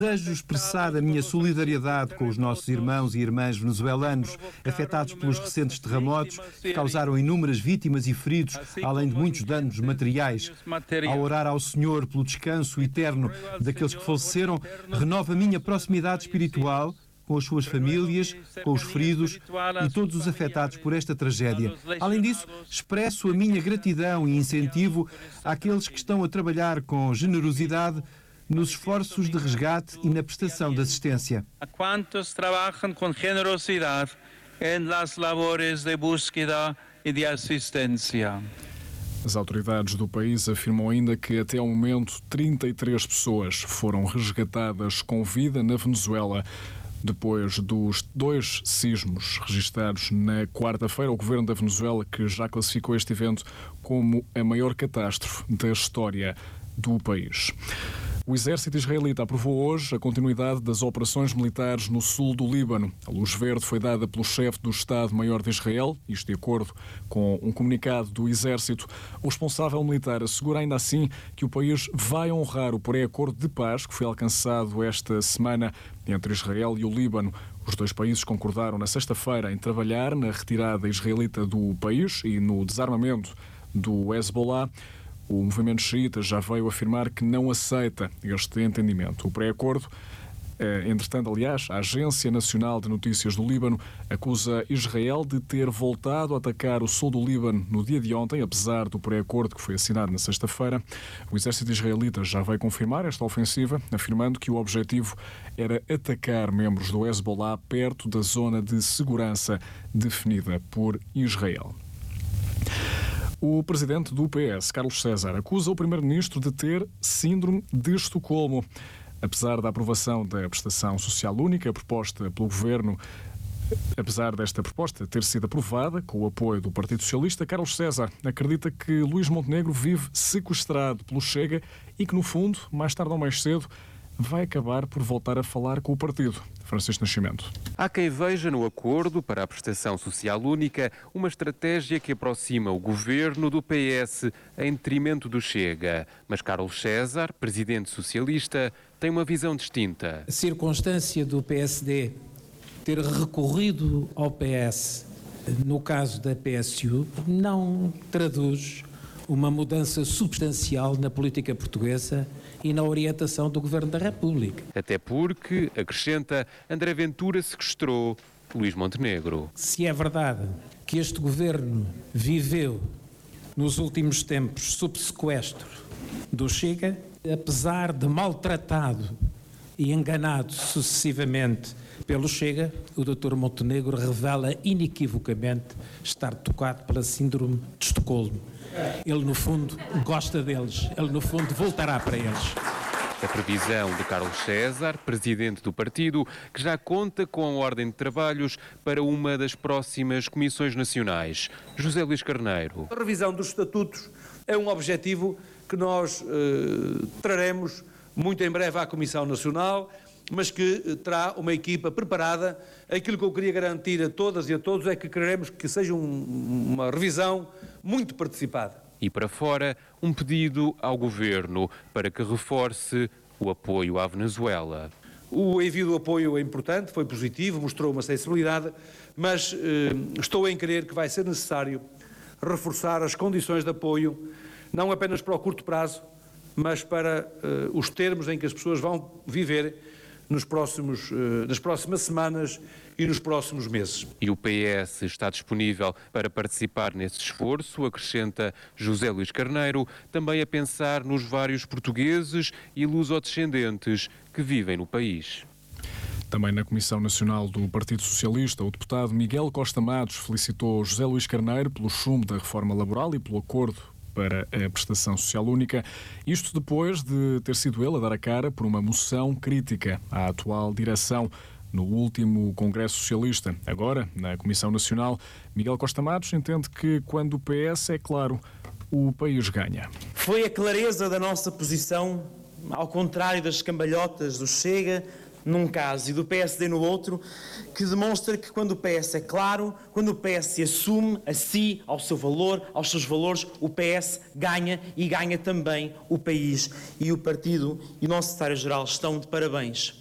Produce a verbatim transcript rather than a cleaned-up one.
Desejo expressar a minha solidariedade com os nossos irmãos e irmãs venezuelanos afetados pelos recentes terremotos que causaram inúmeras vítimas e feridos, além de muitos danos materiais. Ao orar ao Senhor pelo descanso eterno daqueles que faleceram, renovo a minha proximidade espiritual com as suas famílias, com os feridos e todos os afetados por esta tragédia. Além disso, expresso a minha gratidão e incentivo àqueles que estão a trabalhar com generosidade nos esforços de resgate e na prestação de assistência. A quantos trabalham com generosidade nas labores de búsqueda e de assistência. As autoridades do país afirmam ainda que até ao momento trinta e três pessoas foram resgatadas com vida na Venezuela. Depois dos dois sismos registados na quarta-feira, o governo da Venezuela, que já classificou este evento como a maior catástrofe da história do país. O exército israelita aprovou hoje a continuidade das operações militares no sul do Líbano. A luz verde foi dada pelo chefe do Estado-Maior de Israel, isto de acordo com um comunicado do exército. O responsável militar assegura ainda assim que o país vai honrar o pré-acordo de paz que foi alcançado esta semana entre Israel e o Líbano. Os dois países concordaram na sexta-feira em trabalhar na retirada israelita do país e no desarmamento do Hezbollah. O movimento xiita já veio afirmar que não aceita este entendimento. O pré-acordo, entretanto, aliás, a Agência Nacional de Notícias do Líbano acusa Israel de ter voltado a atacar o sul do Líbano no dia de ontem, apesar do pré-acordo que foi assinado na sexta-feira. O exército israelita já veio confirmar esta ofensiva, afirmando que o objetivo era atacar membros do Hezbollah perto da zona de segurança definida por Israel. O presidente do P S, Carlos César, acusa o primeiro-ministro de ter síndrome de Estocolmo. Apesar da aprovação da prestação social única proposta pelo governo, apesar desta proposta ter sido aprovada com o apoio do Partido Socialista, Carlos César acredita que Luís Montenegro vive sequestrado pelo Chega e que, no fundo, mais tarde ou mais cedo, vai acabar por voltar a falar com o partido. Francisco Nascimento. Há quem veja no acordo para a prestação social única uma estratégia que aproxima o governo do P S em detrimento do Chega. Mas Carlos César, presidente socialista, tem uma visão distinta. A circunstância do P S D ter recorrido ao P S no caso da P S U não traduz uma mudança substancial na política portuguesa e na orientação do Governo da República. Até porque, acrescenta, André Ventura sequestrou Luís Montenegro. Se é verdade que este Governo viveu nos últimos tempos sob sequestro do Chega, apesar de maltratado e enganado sucessivamente pelo Chega, o doutor Montenegro revela inequivocamente estar tocado pela síndrome de Estocolmo. Ele, no fundo, gosta deles. Ele, no fundo, voltará para eles. A previsão de Carlos César, presidente do partido, que já conta com a ordem de trabalhos para uma das próximas comissões nacionais. José Luís Carneiro. A revisão dos estatutos é um objetivo que nós eh, traremos muito em breve à Comissão Nacional, mas que terá uma equipa preparada. Aquilo que eu queria garantir a todas e a todos é que queremos que seja um, uma revisão muito participada. E para fora, um pedido ao Governo para que reforce o apoio à Venezuela. O envio do apoio é importante, foi positivo, mostrou uma sensibilidade, mas eh, estou em crer que vai ser necessário reforçar as condições de apoio, não apenas para o curto prazo, mas para eh, os termos em que as pessoas vão viver nos próximos, nas próximas semanas e nos próximos meses. E o P S está disponível para participar nesse esforço, acrescenta José Luís Carneiro, também a pensar nos vários portugueses e lusodescendentes que vivem no país. Também na Comissão Nacional do Partido Socialista, o deputado Miguel Costa Matos felicitou José Luís Carneiro pelo chumbo da reforma laboral e pelo acordo para a prestação social única. Isto depois de ter sido ele a dar a cara por uma moção crítica à atual direção no último Congresso Socialista. Agora, na Comissão Nacional, Miguel Costa Matos entende que quando o P S é claro, o país ganha. Foi a clareza da nossa posição, ao contrário das cambalhotas do Chega, num caso e do P S D no outro, que demonstra que quando o P S é claro, quando o P S se assume a si, ao seu valor, aos seus valores, o P S ganha e ganha também o país. E o partido e o nosso secretário-geral estão de parabéns.